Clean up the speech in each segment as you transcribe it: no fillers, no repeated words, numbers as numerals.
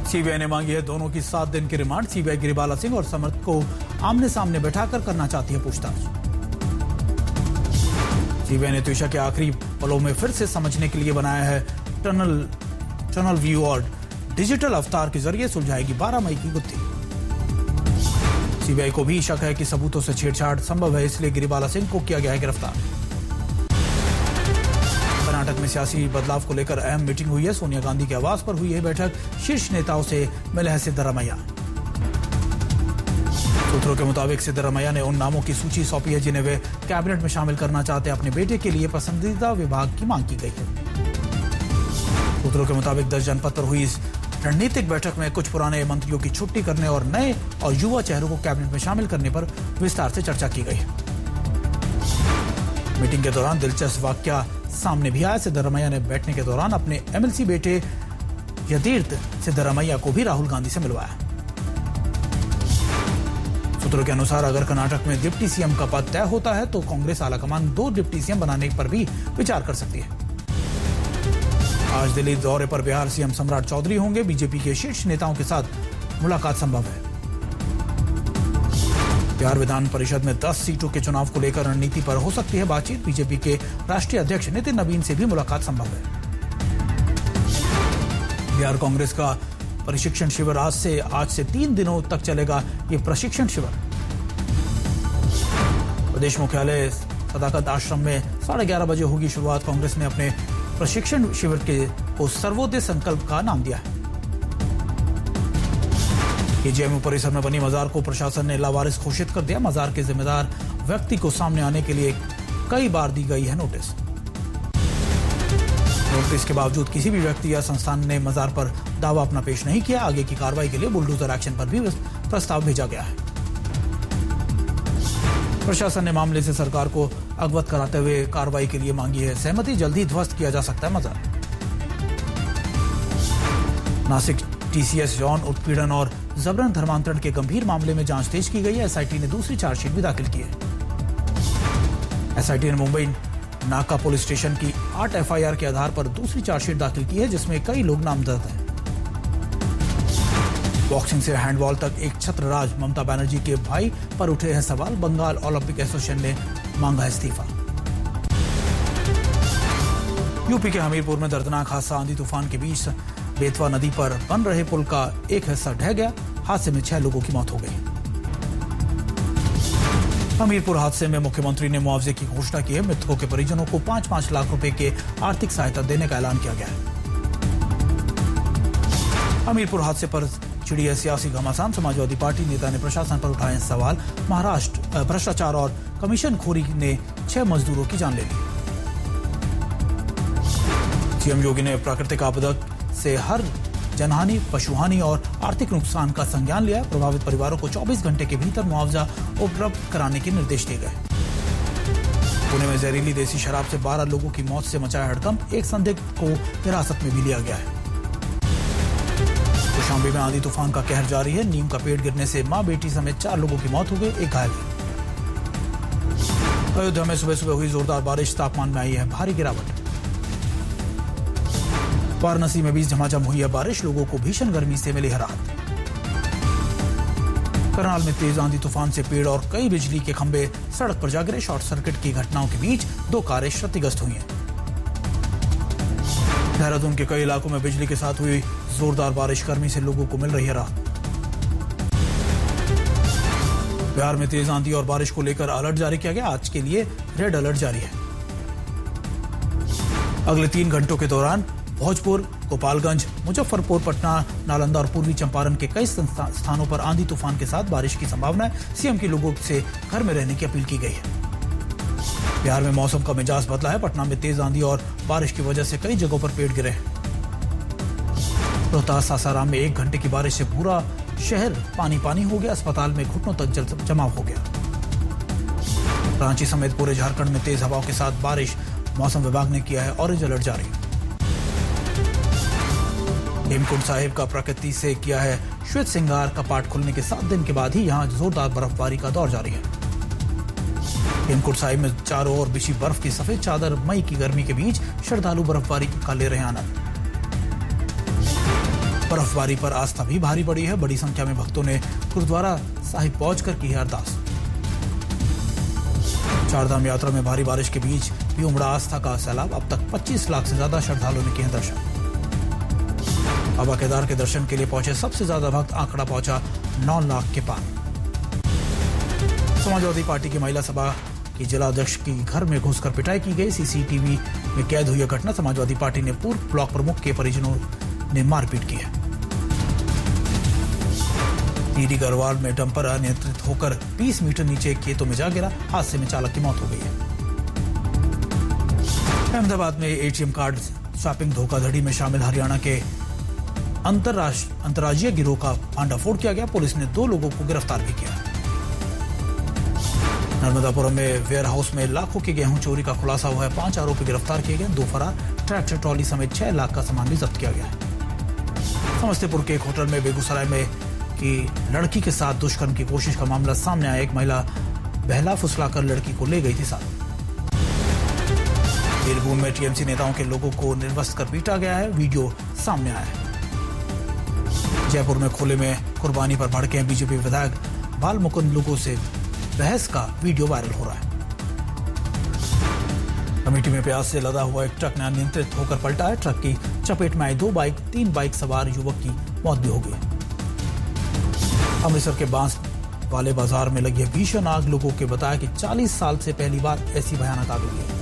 CBI ने मांगी है दोनों की 7 दिन की रिमांड। सीबीआई गिरिबाला सिंह और समर्थ को आमने सामने बैठाकर करना चाहती है पूछताछ। सीबीआई ने त्विषा के आखिरी पलों में फिर से समझने के लिए बनाया है टनल व्यू और डिजिटल अवतार के जरिए सुलझाएगी 12 मई की गुत्थी। सीबीआई को भी शक है कि सबूतों से छेड़छाड़ संभव है, इसलिए गिरिबाला सिंह को किया गया है गिरफ्तार। कर्नाटक में सियासी बदलाव को लेकर अहम मीटिंग हुई है। सोनिया गांधी के आवास पर हुई है बैठक। शीर्ष नेताओं से मिले हैं सिद्धरामैया। सूत्रों के मुताबिक सिद्धरामैया ने उन नामों की सूची सौंपी है जिन्हें वे कैबिनेट में शामिल करना चाहते हैं। अपने बेटे के लिए पसंदीदा विभाग की मांग की गई है। सूत्रों के मुताबिक 10 जनपद पर हुई इस रणनीतिक बैठक में कुछ पुराने मंत्रियों की छुट्टी करने और नए और युवा चेहरों को कैबिनेट में शामिल करने पर विस्तार से चर्चा की गई है। मीटिंग के दौरान दिलचस्प वाकया सामने भी आया। सिद्धरामैया ने बैठने के दौरान अपने एमएलसी बेटे यतीर्थ सिद्धरामैया को भी राहुल गांधी से मिलवाया। सूत्रों के अनुसार अगर कर्नाटक में डिप्टी सीएम का पद तय होता है तो कांग्रेस आलाकमान 2 डिप्टी सीएम बनाने पर भी विचार कर सकती है। आज दिल्ली दौरे पर बिहार सीएम सम्राट चौधरी होंगे। बीजेपी के शीर्ष नेताओं के साथ मुलाकात संभव है। बिहार विधान परिषद में 10 सीटों के चुनाव को लेकर रणनीति पर हो सकती है बातचीत। बीजेपी के राष्ट्रीय अध्यक्ष नितिन नवीन से भी मुलाकात संभव है। बिहार कांग्रेस का प्रशिक्षण शिविर आज से 3 दिनों तक चलेगा। ये प्रशिक्षण शिविर प्रदेश मुख्यालय सदाकत आश्रम में 11:30 बजे होगी शुरुआत। कांग्रेस ने अपने प्रशिक्षण शिविर को सर्वोदय संकल्प का नाम दिया है। जेएमयू परिसर में बनी मजार को प्रशासन ने लावारिस घोषित कर दिया। मजार के जिम्मेदार व्यक्ति को सामने आने के लिए कई बार दी गई है नोटिस। नोटिस के बावजूद किसी भी व्यक्ति या संस्थान ने मजार पर दावा अपना पेश नहीं किया। आगे की कार्रवाई के लिए बुलडोजर एक्शन पर भी प्रस्ताव भेजा गया है। प्रशासन ने मामले से सरकार को अवगत कराते हुए कार्रवाई के लिए मांगी है सहमति। जल्द ही ध्वस्त किया जा सकता है मजार। नासिक टीसीएस यौन उत्पीड़न और जबरन धर्मांतरण के गंभीर मामले में जांच तेज की गई है। एसआईटी ने दूसरी चार्जशीट भी दाखिल की है। एसआईटी ने मुंबई नाका पुलिस स्टेशन की 8 एफआईआर के आधार पर दूसरी चार्जशीट दाखिल की है जिसमें कई लोग नामजद हैं। बॉक्सिंग से हैंडबॉल तक एक छत्रराज ममता बनर्जी के भाई पर उठे हैं सवाल। बंगाल ओलंपिक एसोसिएशन ने मांगा इस्तीफा। यूपी के हमीरपुर में दर्दनाक हादसा। आंधी तूफान के बीच बेतवा नदी पर बन रहे पुल का एक हिस्सा ढह गया। हादसे में 6 लोगों की मौत हो गई। हमीरपुर हादसे में मुख्यमंत्री ने मुआवजे की घोषणा की है। मृतकों के परिजनों को 5-5 लाख रुपए के आर्थिक सहायता देने का ऐलान किया गया है। हमीरपुर हादसे पर चिड़ी है सियासी घमासान। समाजवादी पार्टी नेता ने प्रशासन पर उठाए सवाल। महाराष्ट्र भ्रष्टाचार और कमीशनखोरी ने 6 मजदूरों की जान ले ली। सीएम योगी ने प्राकृतिक आपदा से हर जनहानि, पशुहानि और आर्थिक नुकसान का संज्ञान लिया। प्रभावित परिवारों को 24 घंटे के भीतर मुआवजा उपलब्ध कराने के निर्देश दिए गए। पुणे में जहरीली देसी शराब से 12 लोगों की मौत से मचाया हड़कंप। एक संदिग्ध को हिरासत में भी लिया गया है। कौशाम्बी में आंधी तूफान का कहर जारी है। नीम का पेड़ गिरने से मां बेटी समेत 4 लोगों की मौत हो गई, एक घायल है। अयोध्या में सुबह सुबह हुई जोरदार बारिश। तापमान में आई है भारी गिरावट। वाराणसी में भी झमाझम हुई है बारिश। लोगों को भीषण गर्मी से मिली है राहत। करनाल में तेज आंधी तूफान से पेड़ और कई बिजली के खंभे सड़क पर जा गिरे। शॉर्ट सर्किट की घटनाओं के बीच 2 कारें क्षतिग्रस्त हुई हैं। देहरादून के कई इलाकों में बिजली के साथ हुई जोरदार बारिश। गर्मी से लोगों को मिल रही है राहत। बिहार में तेज आंधी और बारिश को लेकर अलर्ट जारी किया गया। आज के लिए रेड अलर्ट जारी है। अगले 3 घंटों के दौरान भोजपुर, गोपालगंज, मुजफ्फरपुर, पटना, नालंदा और पूर्वी चंपारण के कई स्थानों पर आंधी तूफान के साथ बारिश की संभावना है। सीएम की लोगों से घर में रहने की अपील की गई है। बिहार में मौसम का मिजाज बदला है। पटना में तेज आंधी और बारिश की वजह से कई जगहों पर पेड़ गिरे हैं। रोहतास, सासाराम में 1 घंटे की बारिश से पूरा शहर पानी हो गया। अस्पताल में घुटनों तक जमाव हो गया। रांची समेत पूरे झारखंड में तेज हवाओं के साथ बारिश। मौसम विभाग ने किया है ऑरेंज अलर्ट जारी। हेमकुंड साहिब का प्रकृति से किया है श्वेत श्रृंगार। का पाठ खुलने के 7 दिन के बाद ही यहां जोरदार बर्फबारी का दौर जारी है। हेमकुंड साहिब में चारों ओर बिछी बर्फ की सफेद चादर। मई की गर्मी के बीच श्रद्धालु बर्फबारी का ले रहे आनंद। बर्फबारी पर आस्था भी भारी पड़ी है। बड़ी संख्या में भक्तों ने गुरुद्वारा साहिब पहुंचकर की है अरदास। चारधाम यात्रा में भारी बारिश के बीच भी उमड़ा आस्था का सैलाब। अब तक 25 लाख से ज्यादा श्रद्धालुओं ने किए हैं दर्शन। बाबा केदार के दर्शन के लिए पहुंचे सबसे ज्यादा भक्त, आंकड़ा पहुंचा 9 लाख के पार। समाजवादी पार्टी की महिला सभा की जिला अध्यक्ष की घर में घुसकर पिटाई की गई। सीसीटीवी में कैद हुई घटना। समाजवादी पार्टी ने पूर्व ब्लॉक प्रमुख के परिजनों ने मारपीट की है। टीडी गढ़वाल में डंपर अनियंत्रित होकर 20 मीटर नीचे खेतों में जा गिरा। हादसे में चालक की मौत हो गई है। अहमदाबाद में एटीएम कार्ड स्वैपिंग धोखाधड़ी में शामिल हरियाणा के अंतर्राज्यीय गिरोह का भांडाफोड़ किया गया। पुलिस ने 2 लोगों को गिरफ्तार भी किया। नर्मदापुरम में वेयर हाउस में लाखों के गेहूं चोरी का खुलासा हुआ है। 5 आरोपी गिरफ्तार किए गए। 2 फरार, ट्रैक्टर ट्रॉली समेत 6 लाख का सामान भी जब्त किया गया है। समस्तीपुर के एक होटल में बेगूसराय में की लड़की के साथ दुष्कर्म की कोशिश का मामला सामने आया। एक महिला बहला फुसलाकर लड़की को ले गई थी साथ। बीरभूम में टीएमसी नेताओं के लोगों को निर्वस्त्र कर पीटा गया है। वीडियो सामने आया है। जयपुर में खुले में कुर्बानी पर भड़के हैं बीजेपी विधायक बाल मुकुंद। लोगों से बहस का वीडियो वायरल हो रहा है। अमेठी में प्याज से लदा हुआ एक ट्रक ने अनियंत्रित होकर पलटा है। ट्रक की चपेट में आई 3 बाइक सवार युवक की मौत भी हो गई। अमृतसर के बांस वाले बाजार में लगी है भीषण आग। लोगों के बताया कि 40 साल से पहली बार ऐसी भयानक आग लगी है।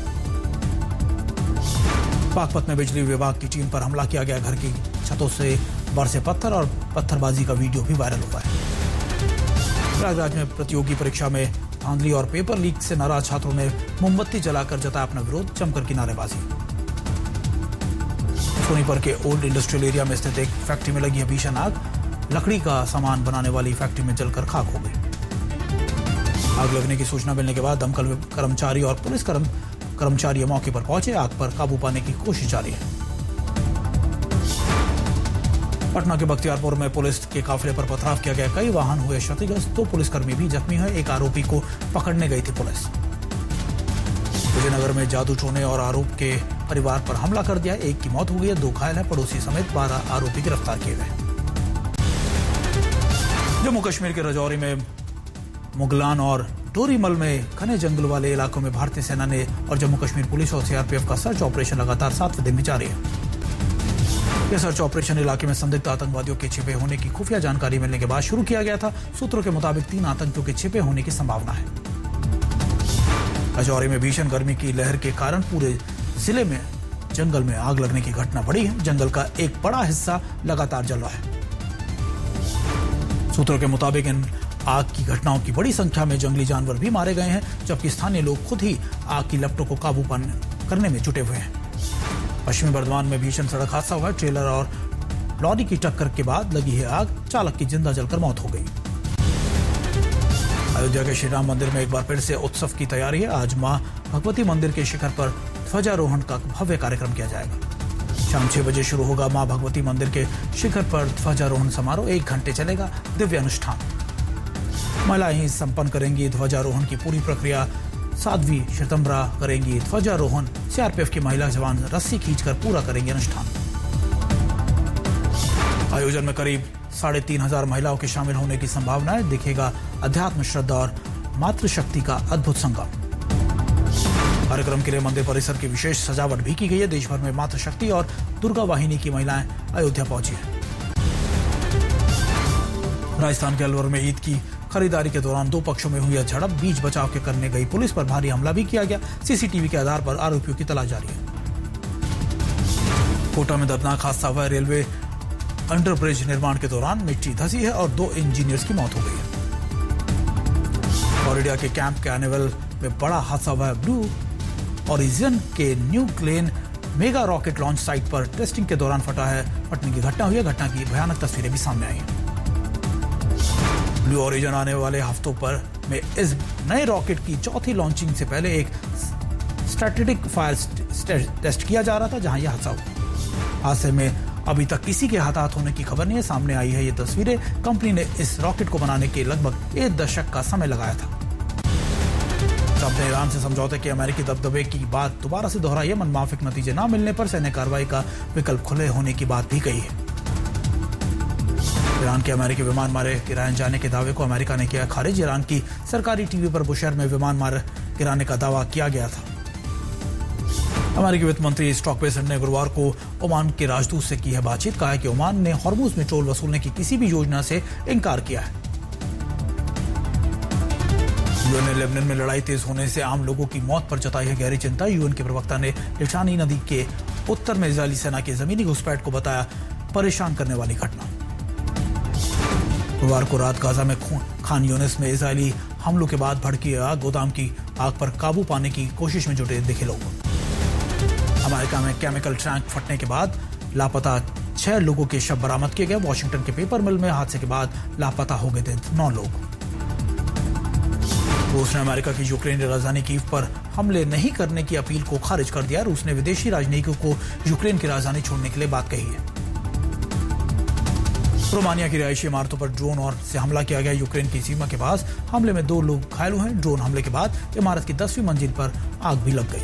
बागपत में बिजली विभाग की टीम पर हमला किया गया। घर की छतों से बरसे पत्थर और पत्थरबाजी का वीडियो भी वायरल हुआ है। प्रयागराज में प्रतियोगी परीक्षा में धांधली और पेपर लीक से नाराज छात्रों ने मोमबत्ती जलाकर जताया अपना विरोध। जमकर की नारेबाजी। सोनीपत के ओल्ड इंडस्ट्रियल एरिया में स्थित एक फैक्ट्री में लगी है भीषण आग। लकड़ी का सामान बनाने वाली फैक्ट्री में जलकर खाक हो गई। आग लगने की सूचना मिलने के बाद दमकल कर्मचारी और पुलिस कर्मचारी मौके पर पहुंचे। आग पर काबू पाने की कोशिश जारी है। पटना के बख्तियारपुर में पुलिस के काफिले पर पथराव किया गया। कई वाहन हुए क्षतिग्रस्त। 2 पुलिसकर्मी भी जख्मी हुए। एक आरोपी को पकड़ने गई थी पुलिस। विजयनगर में जादू टोने और आरोप के परिवार पर हमला कर दिया। एक की मौत हो गई है। 2 घायल है। पड़ोसी समेत 12 आरोपी गिरफ्तार किए गए। जम्मू कश्मीर के राजौरी में मुगलान और डोरीमल में घने जंगल वाले इलाकों में भारतीय सेना ने और जम्मू कश्मीर पुलिस और सीआरपीएफ का सर्च ऑपरेशन लगातार 7वें दिन भी जारी है। यह सर्च ऑपरेशन इलाके में संदिग्ध आतंकवादियों के छिपे होने की खुफिया जानकारी मिलने के बाद शुरू किया गया था। सूत्रों के मुताबिक 3 आतंकियों के छिपे होने की संभावना है। राजौरी में भीषण गर्मी की लहर के कारण पूरे जिले में जंगल में आग लगने की घटना बढ़ी है। जंगल का एक बड़ा हिस्सा लगातार जल रहा है। सूत्रों के मुताबिक इन आग की घटनाओं की बड़ी संख्या में जंगली जानवर भी मारे गए हैं, जबकि स्थानीय लोग खुद ही आग की लपटों को काबू करने में जुटे हुए हैं। पश्चिमी बर्धमान में भीषण सड़क हादसा हुआ। ट्रेलर और लॉरी की टक्कर के बाद लगी है आग। चालक की जिंदा जलकर मौत हो गई। अयोध्या के श्री राम मंदिर में एक बार फिर से उत्सव की तैयारी है। आज मां भगवती मंदिर के शिखर पर ध्वजारोहण का भव्य कार्यक्रम किया जाएगा। शाम 6 बजे शुरू होगा मां भगवती मंदिर के शिखर पर ध्वजारोहण समारोह। 1 घंटे चलेगा दिव्य अनुष्ठान। महिलाएं ही संपन्न करेंगी ध्वजारोहण की पूरी प्रक्रिया। साध्वी श्वेतंबरा करेंगी ध्वजारोहण। सीआरपीएफ की महिला जवान रस्सी खींचकर पूरा करेंगे अनुष्ठान। आयोजन में करीब 3,500 महिलाओं के शामिल होने की संभावना है। दिखेगा अध्यात्म, श्रद्धा और मातृशक्ति का अद्भुत संगम। कार्यक्रम के लिए मंदिर परिसर की विशेष सजावट भी की गई है। देश भर में मातृशक्ति और दुर्गा वाहिनी की महिलाएं अयोध्या पहुंची हैं। राजस्थान के अलवर में ईद की खरीदारी के दौरान 2 पक्षों में हुई झड़प। बीच बचाव के करने गई पुलिस पर भारी हमला भी किया गया। सीसीटीवी के आधार पर आरोपियों की तलाश जारी है। कोटा में दर्दनाक हादसा हुआ। रेलवे अंडरब्रिज निर्माण के दौरान मिट्टी धसी है और 2 इंजीनियर्स की मौत हो गई है। फ्लोरिडा के कैंप कैनिवल में बड़ा हादसा हुआ है। ब्लू ओरिजिन के new Glenn mega rocket launch site पर टेस्टिंग के दौरान फटने की घटना हुई है। घटना की भयानक तस्वीरें भी सामने आई हैं। ब्लू ओरिजिन आने वाले हफ्तों पर में इस नए रॉकेट की चौथी लॉन्चिंग से पहले एक स्ट्रैटेजिक फायर टेस्ट किया जा रहा था, जहां यह हादसा हुआ। हादसे में अभी तक किसी के हताहत होने की खबर नहीं है। सामने आई है ये तस्वीरें। कंपनी ने इस रॉकेट को बनाने के लगभग 1 दशक का समय लगाया था। ट्रंप ने ईरान से समझौते के अमेरिकी दबदबे की बात दोबारा से दोहराई है। मनमाफिक नतीजे न मिलने पर सैन्य कार्रवाई का विकल्प खुले होने की बात भी कही है। ईरान के अमेरिकी विमान मारे गिराए जाने के दावे को अमेरिका ने किया खारिज। ईरान की सरकारी टीवी पर बुशहर में विमान मार गिराने का दावा किया गया था। अमेरिकी वित्त मंत्री स्कॉट बेसेंट ने गुरुवार को ओमान के राजदूत से की है बातचीत। कहा है कि ओमान ने हॉर्मुज में टोल वसूलने की किसी भी योजना से इनकार किया है। यूएन ने लेबनान में लड़ाई तेज होने से आम लोगों की मौत पर जताई है गहरी चिंता। यूएन के प्रवक्ता ने लिटानी नदी के उत्तर में इजरायली सेना की जमीनी घुसपैठ को बताया परेशान करने वाली घटना। गुरुवार को रात गाजा में खान यूनिस में इजरायली हमलों के बाद भड़की आग, गोदाम की आग पर काबू पाने की कोशिश में जुटे दिखे लोग। अमेरिका में केमिकल टैंक फटने के बाद लापता 6 लोगों के शव बरामद किए गए। वॉशिंगटन के पेपर मिल में हादसे के बाद लापता हो गए थे 9 लोग। रूस ने अमेरिका की यूक्रेन की राजधानी कीव पर हमले नहीं करने की अपील को खारिज कर दिया। रूस ने विदेशी राजनयिकों को यूक्रेन की राजधानी छोड़ने के लिए बात कही है। रोमानिया की रिहायशी इमारतों पर ड्रोन और से हमला किया गया। यूक्रेन की सीमा के पास हमले में 2 लोग घायल हुए हैं। ड्रोन हमले के बाद इमारत की 10वीं मंजिल पर आग भी लग गई।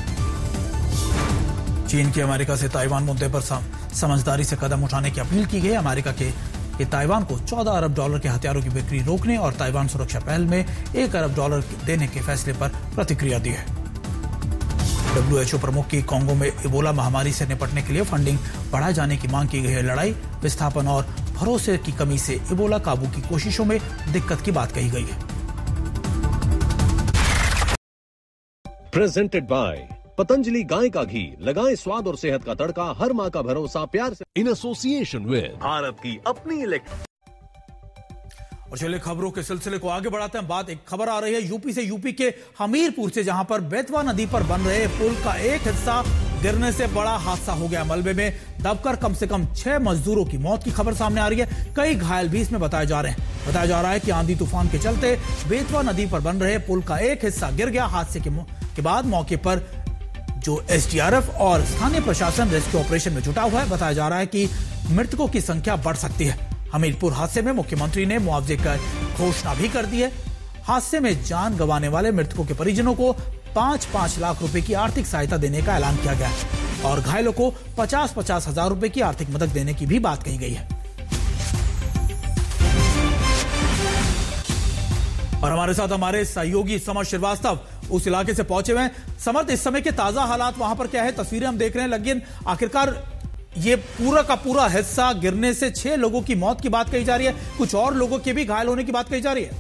चीन की अमेरिका से ताइवान मुद्दे पर समझदारी से कदम उठाने की अपील की गई। अमेरिका के ताइवान को $14 अरब के हथियारों की बिक्री रोकने और ताइवान सुरक्षा पहल में $1 अरब देने के फैसले पर प्रतिक्रिया दी है। WHO प्रमुख की कांगो में इबोला महामारी से निपटने के लिए फंडिंग बढ़ाए जाने की मांग की गई है। लड़ाई, विस्थापन और भरोसे की कमी से इबोला काबू की कोशिशों में दिक्कत की बात कही गई है। प्रेजेंटेड बाय पतंजलि गाय का घी, लगाएं स्वाद और सेहत का तड़का, हर माँ का भरोसा प्यार से, इन एसोसिएशन विद भारत की अपनी इलेक्ट्रिक। और चलिए खबरों के सिलसिले को आगे बढ़ाते हैं। बात एक खबर आ रही है यूपी से, यूपी के हमीरपुर से, जहां पर बेतवा नदी पर बन रहे पुल का एक हिस्सा गिरने से बड़ा हादसा हो गया। मलबे में दबकर कम से कम 6 मजदूरों की मौत की खबर सामने आ रही है। कई घायल भी इसमें बताए जा रहे हैं। बताया जा रहा है कि आंधी तूफान के चलते बेतवा नदी पर बन रहे पुल का एक हिस्सा गिर गया। हादसे के बाद मौके पर जो एसडीआरएफ और स्थानीय प्रशासन रेस्क्यू ऑपरेशन में जुटा हुआ है। बताया जा रहा है कि मृतकों की संख्या बढ़ सकती है। हमीरपुर हादसे में मुख्यमंत्री ने मुआवजे की घोषणा भी कर दी है। हादसे में जान गंवाने वाले मृतकों के परिजनों को 5-5 लाख रुपए की आर्थिक सहायता देने का ऐलान किया गया है और घायलों को 50-50 हजार रुपए की आर्थिक मदद देने की भी बात कही गई है। और हमारे साथ हमारे सहयोगी समर श्रीवास्तव उस इलाके से पहुंचे हुए हैं। समर्थ, इस समय के ताजा हालात वहां पर क्या है? तस्वीरें हम देख रहे हैं, लेकिन आखिरकार ये पूरा का पूरा हिस्सा गिरने से 6 लोगों की मौत की बात कही जा रही है, कुछ और लोगों के भी घायल होने की बात कही जा रही है।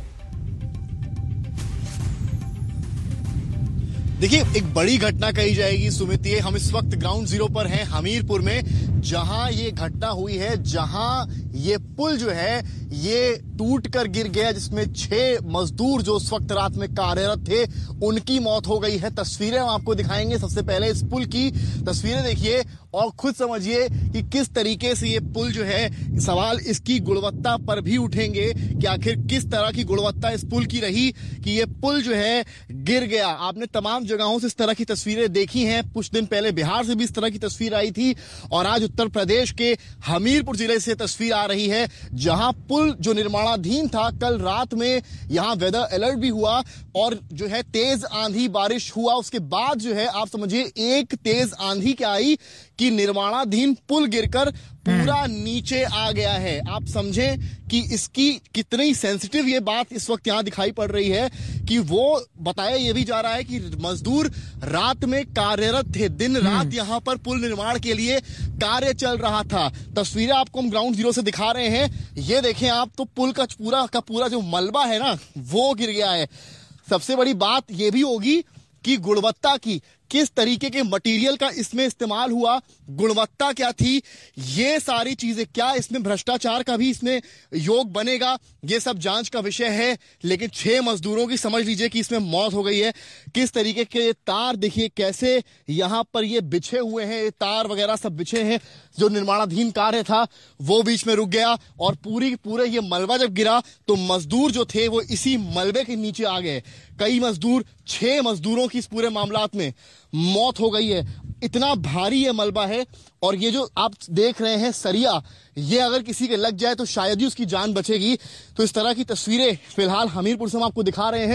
देखिए, एक बड़ी घटना कही जाएगी सुमित। हम इस वक्त ग्राउंड जीरो पर हैं हमीरपुर में, जहां ये घटना हुई है, जहां ये पुल जो है ये टूट कर गिर गया, जिसमें 6 मजदूर जो उस वक्त रात में कार्यरत थे उनकी मौत हो गई है। तस्वीरें हम आपको दिखाएंगे। सबसे पहले इस पुल की तस्वीरें देखिए और खुद समझिए कि किस तरीके से ये पुल जो है, सवाल इसकी गुणवत्ता पर भी उठेंगे कि आखिर किस तरह की गुणवत्ता इस पुल की रही कि ये पुल जो है गिर गया। आपने तमाम जगहों से इस तरह की तस्वीरें देखी हैं। कुछ दिन पहले बिहार से भी इस तरह की तस्वीर आई थी और आज उत्तर प्रदेश के हमीरपुर जिले से तस्वीर आ रही है, जहां पुल जो निर्माणाधीन था, कल रात में यहां वेदर अलर्ट भी हुआ और जो है तेज आंधी बारिश हुआ। उसके बाद जो है आप समझिए एक तेज आंधी क्या आई कि निर्माणाधीन पुल गिरकर पूरा नीचे आ गया है। आप समझें कि इसकी कितनी सेंसिटिव ये बात इस वक्त यहां दिखाई पड़ रही है कि वो बताया ये भी जा रहा है कि मजदूर रात में कार्यरत थे, दिन रात यहां पर पुल निर्माण के लिए कार्य चल रहा था। तस्वीरें आपको हम ग्राउंड जीरो से दिखा रहे हैं। ये देखें आप, तो पुल का पूरा जो मलबा है ना, वो गिर गया है। सबसे बड़ी बात ये भी होगी कि गुणवत्ता की, किस तरीके के मटेरियल का इसमें इस्तेमाल हुआ, गुणवत्ता क्या थी, ये सारी चीजें, क्या इसमें भ्रष्टाचार का भी इसमें योग बनेगा, ये सब जांच का विषय है। लेकिन 6 मजदूरों की समझ लीजिए कि इसमें मौत हो गई है। किस तरीके के तार देखिए कैसे यहां पर ये बिछे हुए हैं, ये तार वगैरह सब बिछे हैं। जो निर्माणाधीन कार्य था वो बीच में रुक गया और पूरे ये मलबा जब गिरा तो मजदूर जो थे वो इसी मलबे के नीचे आ गए। कई मजदूर, 6 मजदूरों की इस पूरे मामलात में मौत हो गई है। इतना भारी ये मलबा है और ये जो आप देख रहे हैं सरिया, ये अगर किसी के लग जाए तो शायद ही उसकी जान बचेगी। तो इस तरह की तस्वीरें फिलहाल हमीरपुर से हम आपको दिखा रहे हैं।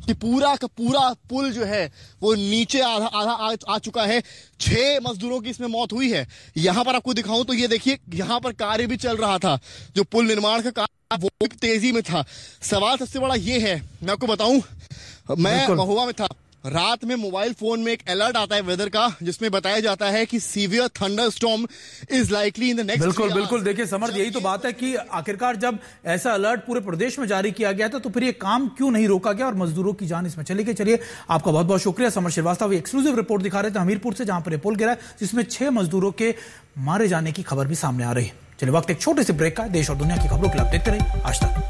कि पूरा का पूरा पुल जो है वो नीचे आधा आ चुका है। 6 मजदूरों की इसमें मौत हुई है। यहां पर आपको दिखाऊं तो ये देखिए, यहां पर कार्य भी चल रहा था। जो पुल निर्माण का कार्य वो भी तेजी में था। सवाल सबसे बड़ा ये है, मैं आपको बताऊं, मैं महुआ में था, रात में मोबाइल फोन में एक अलर्ट आता है वेदर का, जिसमें बताया जाता है कि severe thunderstorm is likely in the next. बिल्कुल देखिए समर्थ, यही तो बात है कि आखिरकार जब ऐसा अलर्ट पूरे प्रदेश में जारी किया गया था तो फिर ये काम क्यों नहीं रोका गया और मजदूरों की जान इसमें चली गई। चलिए, आपका बहुत बहुत शुक्रिया समर श्रीवास्तव। एक्सक्लूसिव रिपोर्ट दिखा रहे थे हमीरपुर से, जहां पर ये पुल गिरा है जिसमें 6 मजदूरों के मारे जाने की खबर भी सामने आ रही है। चलिए, वक्त एक छोटे से ब्रेक का। देश और दुनिया की खबरों के लिए आप देखते रहिए आज तक।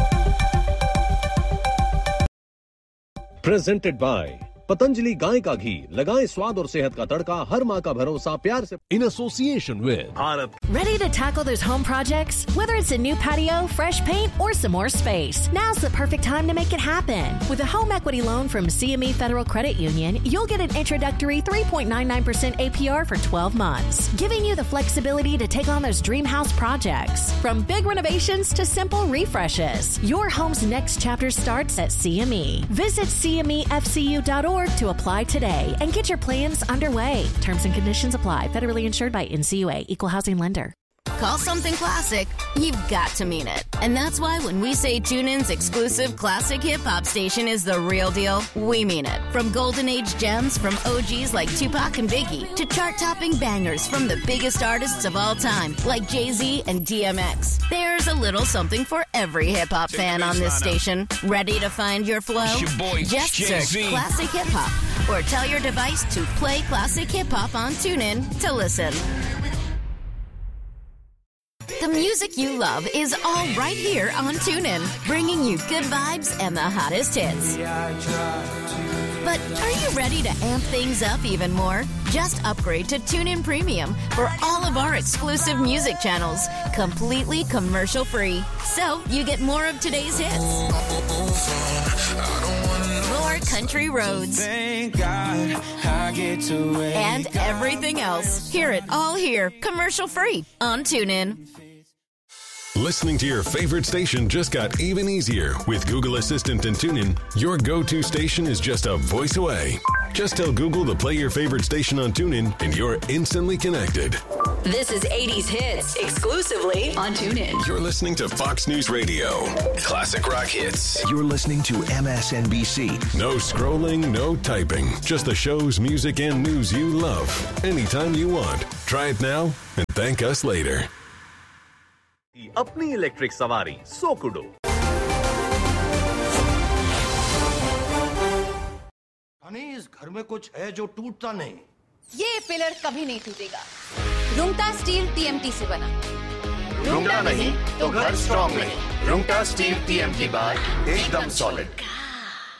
प्रेजेंटेड बाय पतंजलि गाय का घी, लगाएं स्वाद और सेहत का तड़का, हर माँ का भरोसा प्यार से, in association with Bharat. Ready to tackle those home projects? Whether it's a new patio, fresh paint, or some more space, now's the perfect time to make it happen. With a home equity loan from CME Federal Credit Union, you'll get an introductory 3.99% APR for 12 months, giving you the flexibility to take on those dream house projects. From big renovations to simple refreshes, your home's next chapter starts at CME. Visit cmefcu.org to apply today and get your plans underway. Terms and conditions apply. Federally insured by NCUA. Equal housing lender. Call something classic, you've got to mean it. And that's why when we say TuneIn's exclusive classic hip-hop station is the real deal, we mean it. From golden age gems from OGs like Tupac and Biggie to chart-topping bangers from the biggest artists of all time like Jay-Z and DMX. There's a little something for every hip-hop fan on this station. Ready to find your flow? Just search Classic Hip-Hop or tell your device to play Classic Hip-Hop on TuneIn to listen. The music you love is all right here on TuneIn, bringing you good vibes and the hottest hits. But are you ready to amp things up even more? Just upgrade to TuneIn Premium for all of our exclusive music channels, completely commercial free. So you get more of today's hits, more country roads, and everything else. Hear it all here, commercial free on TuneIn. Listening to your favorite station just got even easier. With Google Assistant and TuneIn, your go-to station is just a voice away. Just tell Google to play your favorite station on TuneIn and you're instantly connected. This is 80s Hits, exclusively on TuneIn. You're listening to Fox News Radio. Classic rock hits. You're listening to MSNBC. No scrolling, no typing. Just the shows, music, and news you love. Anytime you want. Try it now and thank us later. अपनी electric सवारी सोकुडो। इस घर में कुछ है जो टूटता नहीं। ये पिलर कभी नहीं टूटेगा। रुंगटा स्टील TMT से बना। रुंगटा नहीं तो घर स्ट्रॉन्ग नहीं। रुंगटा स्टील TMT बार एकदम सॉलिड।